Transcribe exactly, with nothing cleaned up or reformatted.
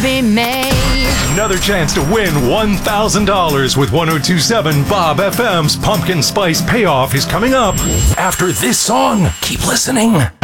be made. Another chance to win one thousand dollars with one oh two point seven Bob F M's Pumpkin Spice Payoff is coming up after this song. Keep listening.